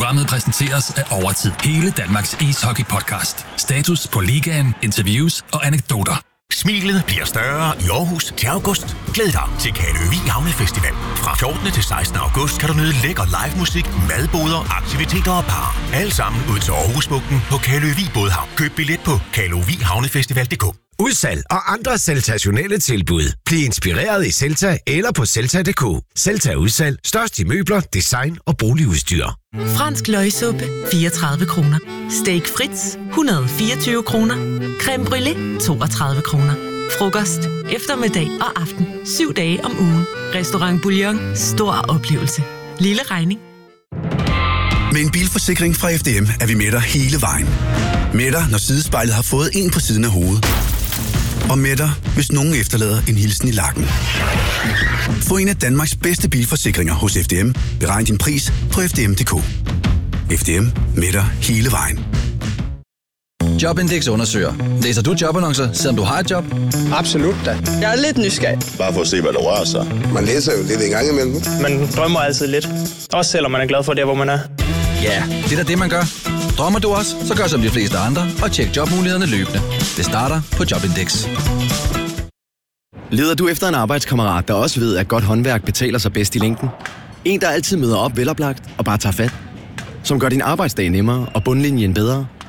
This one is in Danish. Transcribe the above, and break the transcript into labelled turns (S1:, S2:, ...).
S1: Programmet præsenteres af Overtid. Hele Danmarks ishockey-podcast. Status på ligaen, interviews og anekdoter.
S2: Smilet bliver større i Aarhus til august. Glæd dig til Kaløvig Havnefestival. Fra 14. til 16. august kan du nyde lækker live musik, madboder, aktiviteter og bar. Alle sammen ud til Aarhusbugten på Kaløvig Bådhavn. Køb billet på kaløvighavnefestival.dk.
S3: Udsalg og andre sensationelle tilbud. Bliv inspireret i Celta eller på Celta.dk. Celta Udsalg. Størst i møbler, design og boligudstyr.
S4: Fransk løgsuppe, 34 kroner. Steak Fritz, 124 kroner. Creme brûlée, 32 kroner. Frokost, eftermiddag og aften. 7 dage om ugen. Restaurant Bouillon. Stor oplevelse. Lille regning.
S5: Med en bilforsikring fra FDM er vi med dig hele vejen. Med dig, når sidespejlet har fået en på siden af hovedet. Og med dig, hvis nogen efterlader en hilsen i lakken. Få en af Danmarks bedste bilforsikringer hos FDM. Beregn din pris på FDM.dk. FDM med dig hele vejen.
S6: Jobindex undersøger. Læser du jobannoncer, selvom du har et job?
S7: Absolut da. Jeg er lidt nysgerrig.
S8: Bare for at se, hvad der rører sig.
S9: Man læser jo lidt en gang imellem.
S7: Man drømmer altid lidt. Også selvom man er glad for det, hvor man er.
S6: Ja, det er da det, man gør. Drømmer du også, så gør som de fleste andre og tjek jobmulighederne løbende. Det starter på Jobindex.
S10: Leder du efter en arbejdskammerat, der også ved, at godt håndværk betaler sig bedst i længden? En, der altid møder op veloplagt og bare tager fat? Som gør din arbejdsdag nemmere og bundlinjen bedre?